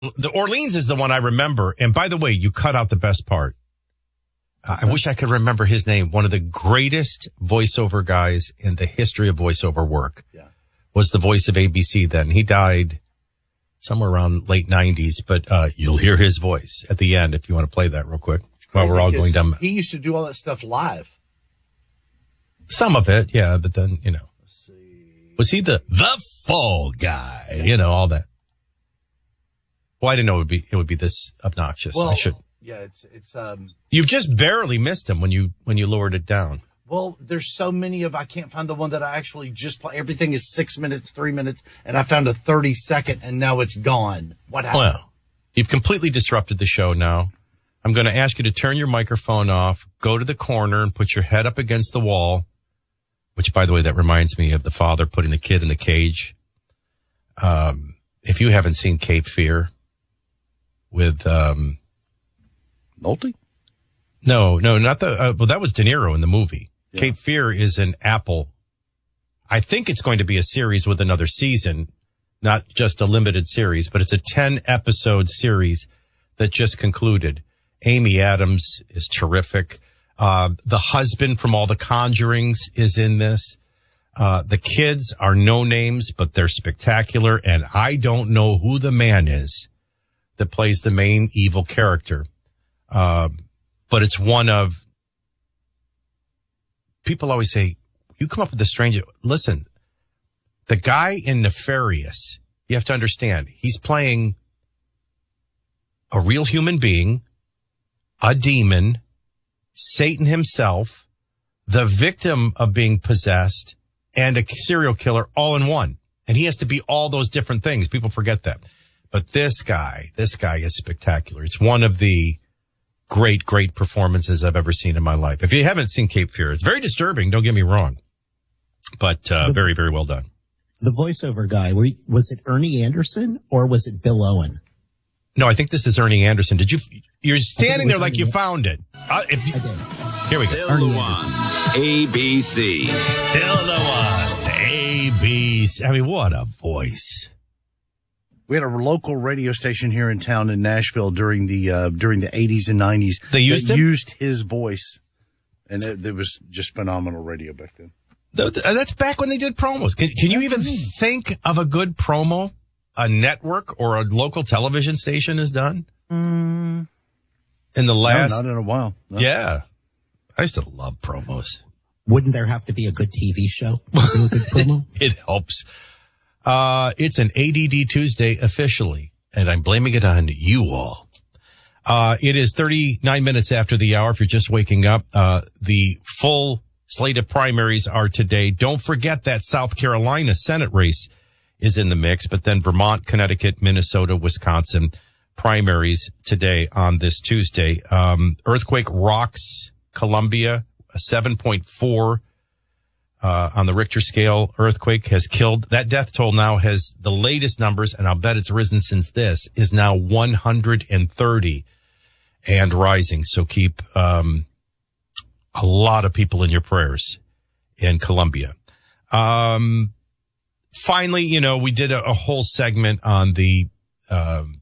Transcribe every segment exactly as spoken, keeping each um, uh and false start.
The Orleans is the one I remember. And by the way, you cut out the best part. Uh, I wish I could remember his name. One of the greatest voiceover guys in the history of voiceover work yeah. was the voice of A B C then. He died somewhere around late nineties, but uh, you'll hear his voice at the end if you want to play that real quick while we're all going down. He used to do all that stuff live. Some of it, yeah, but then, you know. Let's see. Was he the the fall guy? Yeah. You know, all that. Well, I didn't know it would be it would be this obnoxious. Well, I should. Yeah, it's it's um. You've just barely missed him when you when you lowered it down. Well, there's so many of I can't find the one that I actually just play. Everything is six minutes, three minutes, and I found a thirty second, and now it's gone. What happened? Well, you've completely disrupted the show now. I'm going to ask you to turn your microphone off, go to the corner, and put your head up against the wall. Which, by the way, that reminds me of the father putting the kid in the cage. Um, if you haven't seen Cape Fear with um. Nolte? No, no, not the, uh, well, that was De Niro in the movie. Yeah. Cape Fear is an Apple. I think it's going to be a series with another season, not just a limited series, but it's a ten episode series that just concluded. Amy Adams is terrific. Uh, the husband from all the Conjurings is in this. Uh, the kids are no names, but they're spectacular. And I don't know who the man is that plays the main evil character. Uh, but it's one of, people always say, you come up with the strange, listen, the guy in Nefarious, you have to understand, he's playing a real human being, a demon, Satan himself, the victim of being possessed, and a serial killer all in one. And he has to be all those different things. People forget that. But this guy, this guy is spectacular. It's one of the great, great performances I've ever seen in my life. If you haven't seen Cape Fear, it's very disturbing. Don't get me wrong, but uh, the, very, very well done. The voiceover guy, were you, was it Ernie Anderson or was it Bill Owen? No, I think this is Ernie Anderson. Did you? You're standing there like you found it. Uh, if you, here we go. Still the one. A B C. Still the one. A B C. I mean, what a voice. We had a local radio station here in town in Nashville during the uh, during the eighties and nineties. They used that him? used his voice, and it, it was just phenomenal radio back then. That's back when they did promos. Can, can you even think of a good promo a network or a local television station has done? Mm. In the last... No, not in a while. No. Yeah. I used to love promos. Wouldn't there have to be a good T V show to do a good promo? It helps. Uh, it's an A D D Tuesday officially, and I'm blaming it on you all. Uh, it is thirty-nine minutes after the hour. If you're just waking up, uh, the full slate of primaries are today. Don't forget that South Carolina Senate race is in the mix, but then Vermont, Connecticut, Minnesota, Wisconsin primaries today on this Tuesday. Um, earthquake rocks Columbia, a seven point four Uh, on the Richter scale. Earthquake has killed. That death toll now has the latest numbers, and I'll bet it's risen since this, is now one hundred thirty and rising. So keep um, a lot of people in your prayers in Columbia. Um, finally, you know, we did a, a whole segment on the um,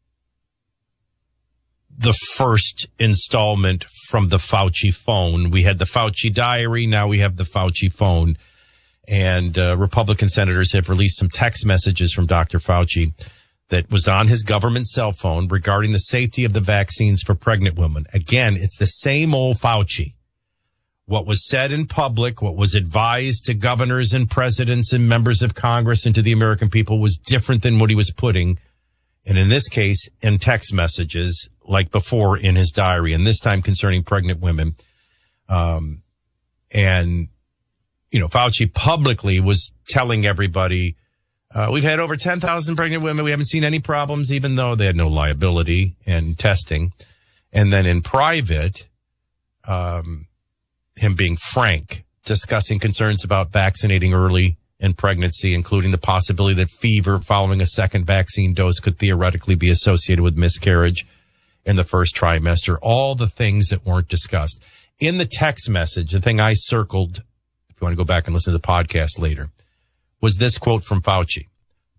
the first installment from the Fauci phone. We had the Fauci diary. Now we have the Fauci phone. And uh, Republican senators have released some text messages from Doctor Fauci that was on his government cell phone regarding the safety of the vaccines for pregnant women. Again, it's the same old Fauci. What was said in public, what was advised to governors and presidents and members of Congress and to the American people was different than what he was putting, and in this case, in text messages, like before in his diary, and this time concerning pregnant women. Um, and, you know, Fauci publicly was telling everybody, uh, we've had over ten thousand pregnant women. We haven't seen any problems, even though they had no liability and testing. And then in private, um, him being frank, discussing concerns about vaccinating early in pregnancy, including the possibility that fever following a second vaccine dose could theoretically be associated with miscarriage in the first trimester, all the things that weren't discussed. In the text message, the thing I circled, if you want to go back and listen to the podcast later, was this quote from Fauci.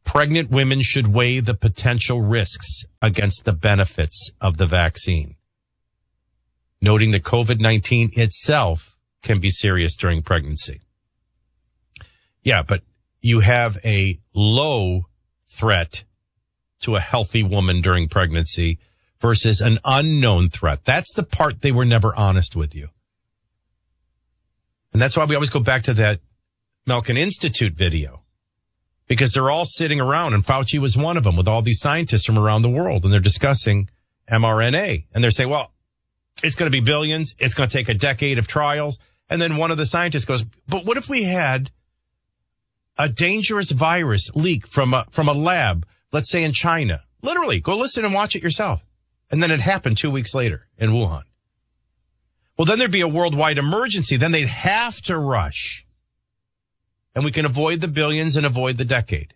pregnant women should weigh the potential risks against the benefits of the vaccine, noting that COVID nineteen itself can be serious during pregnancy. Yeah, but you have a low threat to a healthy woman during pregnancy versus an unknown threat. That's the part they were never honest with you. And that's why we always go back to that Milken Institute video, because they're all sitting around, and Fauci was one of them, with all these scientists from around the world, and they're discussing mRNA. And they're saying, well, it's going to be billions. It's going to take a decade of trials. And then one of the scientists goes, but what if we had a dangerous virus leak from a, from a lab, let's say in China? Literally, go listen and watch it yourself. And then it happened two weeks later in Wuhan. Well, then there'd be a worldwide emergency. Then they'd have to rush. And we can avoid the billions and avoid the decade.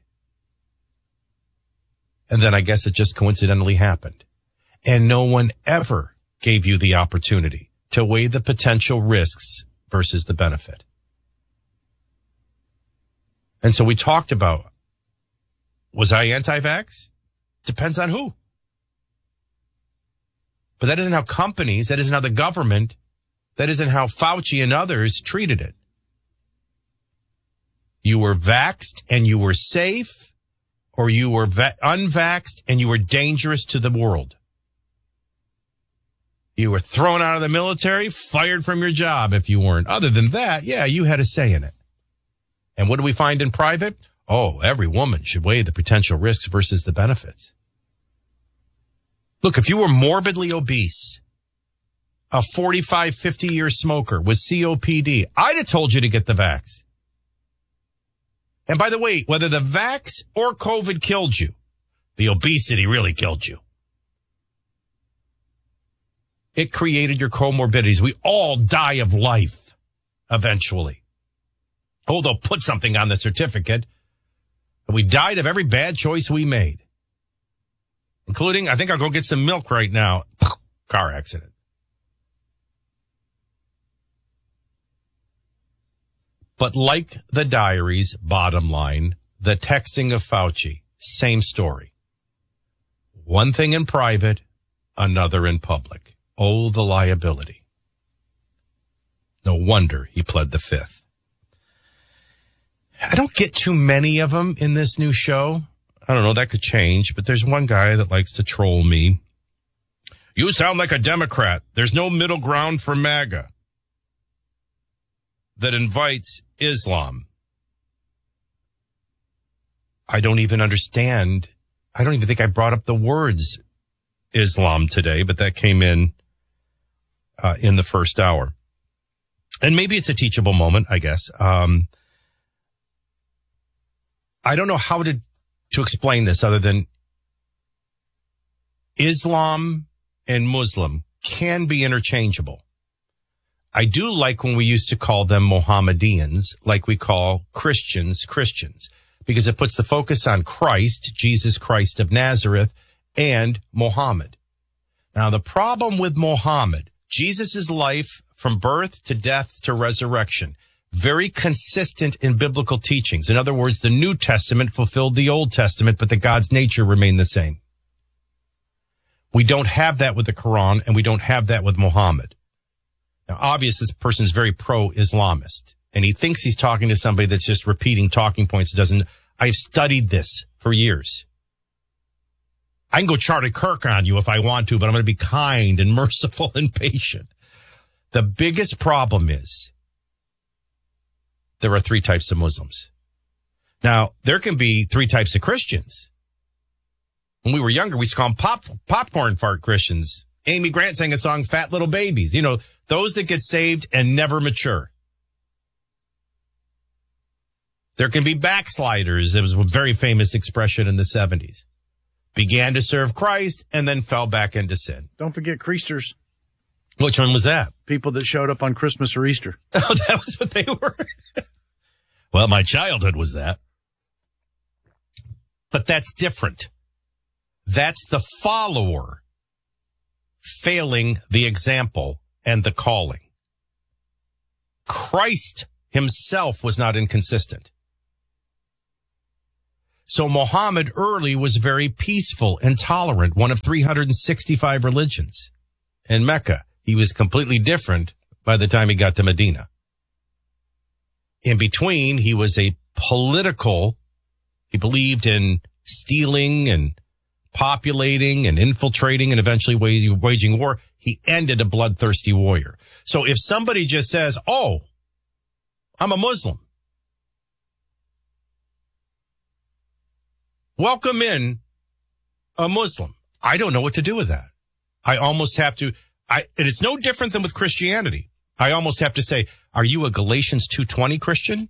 And then I guess it just coincidentally happened. And no one ever gave you the opportunity to weigh the potential risks versus the benefit. And so we talked about, was I anti-vax? Depends on who. But that isn't how companies, that isn't how the government, that isn't how Fauci and others treated it. You were vaxxed and you were safe, or you were va- unvaxxed and you were dangerous to the world. You were thrown out of the military, fired from your job if you weren't. Other than that, yeah, you had a say in it. And what do we find in private? Oh, every woman should weigh the potential risks versus the benefits. Look, if you were morbidly obese, a forty-five, fifty-year smoker with C O P D, I'd have told you to get the vax. And by the way, whether the vax or COVID killed you, the obesity really killed you. It created your comorbidities. We all die of life eventually. Oh, they'll put something on the certificate. But we died of every bad choice we made. Including, I think I'll go get some milk right now. Car accident. But like the diaries, bottom line, the texting of Fauci, same story. One thing in private, another in public. Oh, the liability. No wonder he pled the fifth. I don't get too many of them in this new show. I don't know, that could change, but there's one guy that likes to troll me. You sound like a Democrat. There's no middle ground for MAGA that invites Islam. I don't even understand. I don't even think I brought up the words Islam today, but that came in uh, in the first hour. And maybe it's a teachable moment, I guess. Um, I don't know how to, to explain this other than Islam and Muslim can be interchangeable. I do like when we used to call them Mohammedans, like we call Christians Christians, because it puts the focus on Christ, Jesus Christ of Nazareth, and Muhammad. Now, the problem with Muhammad, Jesus' life from birth to death to resurrection, very consistent in biblical teachings. In other words, the New Testament fulfilled the Old Testament, but the God's nature remained the same. We don't have that with the Quran, and we don't have that with Muhammad. Now, obviously, this person is very pro-Islamist, and he thinks he's talking to somebody that's just repeating talking points. Doesn't. I've studied this for years. I can go Charlie Kirk on you if I want to, but I'm going to be kind and merciful and patient. The biggest problem is there are three types of Muslims. Now, there can be three types of Christians. When we were younger, we used to call them pop, popcorn fart Christians. Amy Grant sang a song, Fat Little Babies. You know, those that get saved and never mature. There can be backsliders. It was a very famous expression in the seventies. Began to serve Christ and then fell back into sin. Don't forget Creasters. Which one was that? People that showed up on Christmas or Easter. Oh, that was what they were? Well, my childhood was that. But that's different. That's the follower failing the example and the calling. Christ himself was not inconsistent. So Muhammad early was very peaceful and tolerant, one of three hundred sixty-five religions. In Mecca, he was completely different by the time he got to Medina. In between, he was a political, he believed in stealing and populating and infiltrating and eventually waging war. He ended a bloodthirsty warrior. So if somebody just says, oh, I'm a Muslim, welcome in a Muslim, I don't know what to do with that. I almost have to, I, and it's no different than with Christianity. I almost have to say, are you a Galatians two twenty Christian?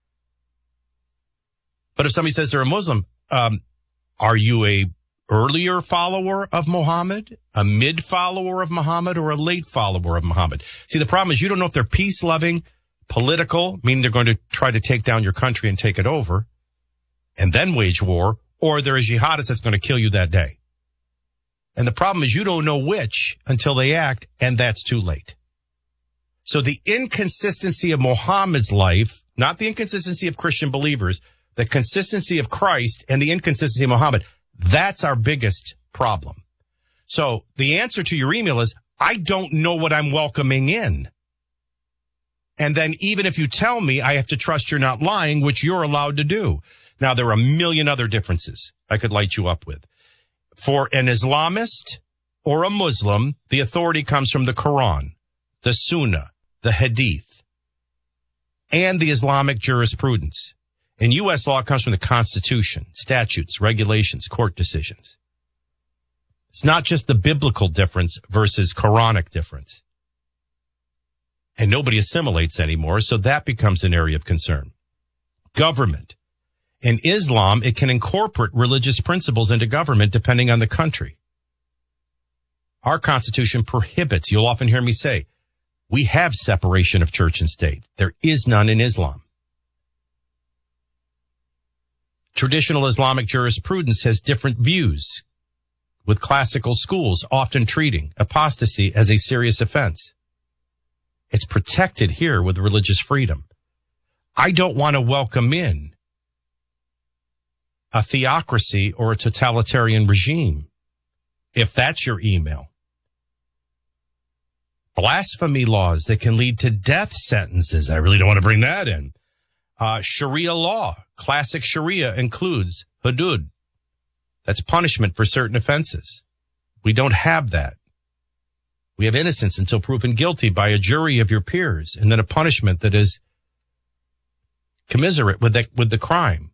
But if somebody says they're a Muslim, um, are you a earlier follower of Muhammad, a mid follower of Muhammad, or a late follower of Muhammad? See, the problem is you don't know if they're peace-loving, political, meaning they're going to try to take down your country and take it over, and then wage war, or they're a jihadist that's going to kill you that day. And the problem is you don't know which until they act, and that's too late. So the inconsistency of Muhammad's life, not the inconsistency of Christian believers, the consistency of Christ and the inconsistency of Muhammad, that's our biggest problem. So the answer to your email is, I don't know what I'm welcoming in. And then even if you tell me, I have to trust you're not lying, which you're allowed to do. Now, there are a million other differences I could light you up with. For an Islamist or a Muslim, the authority comes from the Quran, the Sunnah, the Hadith, and the Islamic jurisprudence. In U S law, it comes from the Constitution, statutes, regulations, court decisions. It's not just the biblical difference versus Quranic difference. And nobody assimilates anymore, so that becomes an area of concern. Government. In Islam, it can incorporate religious principles into government depending on the country. Our Constitution prohibits, you'll often hear me say, we have separation of church and state. There is none in Islam. Traditional Islamic jurisprudence has different views, with classical schools often treating apostasy as a serious offense. It's protected here with religious freedom. I don't want to welcome in a theocracy or a totalitarian regime, if that's your email. Blasphemy laws that can lead to death sentences. I really don't want to bring that in. Uh, Sharia law, classic Sharia includes hudud. That's punishment for certain offenses. We don't have that. We have innocence until proven guilty by a jury of your peers, and then a punishment that is commiserate with the, with the crime.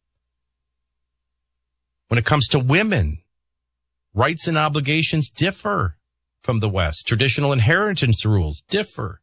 When it comes to women, rights and obligations differ from the West. Traditional inheritance rules differ.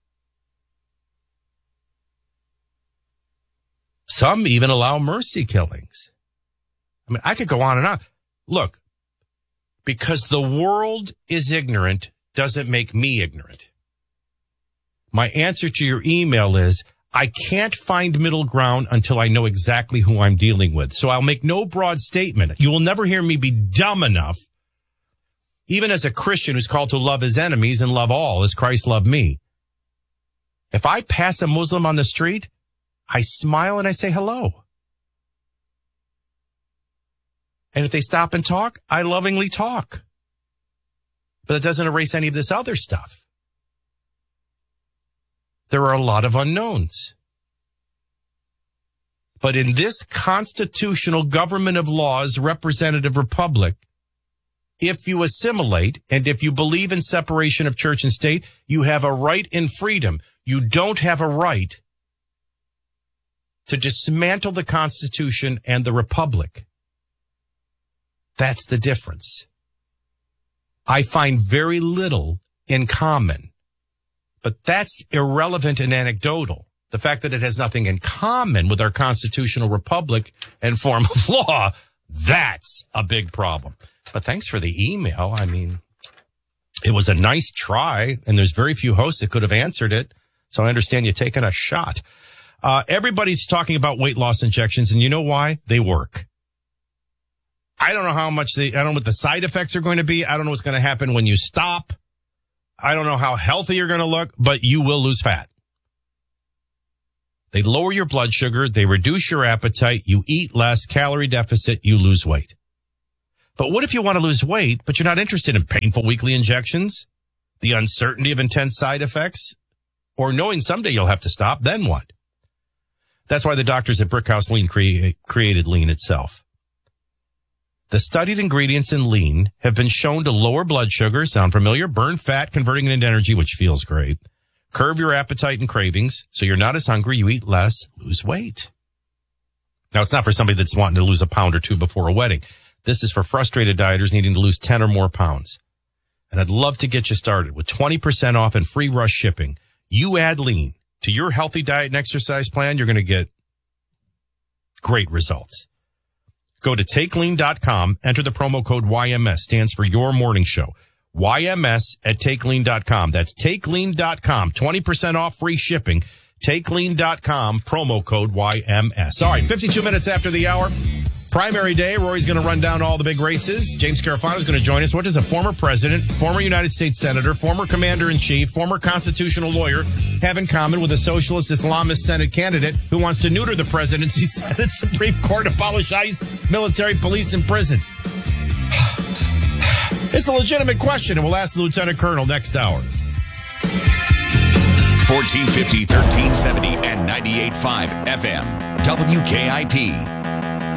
Some even allow mercy killings. I mean, I could go on and on. Look, because the world is ignorant doesn't make me ignorant. My answer to your email is, I can't find middle ground until I know exactly who I'm dealing with. So I'll make no broad statement. You will never hear me be dumb enough, even as a Christian who's called to love his enemies and love all as Christ loved me. If I pass a Muslim on the street, I smile and I say hello. And if they stop and talk, I lovingly talk. But it doesn't erase any of this other stuff. There are a lot of unknowns. But in this constitutional government of laws, representative republic, if you assimilate and if you believe in separation of church and state, you have a right in freedom. You don't have a right to dismantle the Constitution and the republic. That's the difference. I find very little in common, but that's irrelevant and anecdotal. The fact that it has nothing in common with our constitutional republic and form of law, that's a big problem. But thanks for the email. I mean, it was a nice try, and there's very few hosts that could have answered it. So I understand you taking a shot. Uh, everybody's talking about weight loss injections, and you know why? They work. I don't know how much they, I don't know what the side effects are going to be. I don't know what's going to happen when you stop. I don't know how healthy you're going to look, but you will lose fat. They lower your blood sugar. They reduce your appetite. You eat less, calorie deficit, you lose weight. But what if you want to lose weight, but you're not interested in painful weekly injections, the uncertainty of intense side effects, or knowing someday you'll have to stop? Then what? That's why the doctors at Brickhouse Lean cre- created Lean itself. The studied ingredients in Lean have been shown to lower blood sugar, sound familiar? Burn fat, converting it into energy, which feels great. Curb your appetite and cravings, so you're not as hungry, you eat less, lose weight. Now, it's not for somebody that's wanting to lose a pound or two before a wedding. This is for frustrated dieters needing to lose ten or more pounds. And I'd love to get you started with twenty percent off and free rush shipping. You add Lean to your healthy diet and exercise plan, you're going to get great results. Go to take lean dot com, enter the promo code Y M S, stands for Your Morning Show. Y M S at take lean dot com. That's take lean dot com, twenty percent off free shipping. take lean dot com, promo code Y M S. All right, fifty-two minutes after the hour. Primary day, Rory's going to run down all the big races. James Carafano is going to join us. What does a former president, former United States senator, former commander-in-chief, former constitutional lawyer have in common with a socialist Islamist Senate candidate who wants to neuter the presidency, Senate, Supreme Court, abolish ICE, military, police, and prison? It's a legitimate question, and we'll ask the Lieutenant Colonel next hour. fourteen fifty, thirteen seventy, and ninety-eight point five F M. W K I P.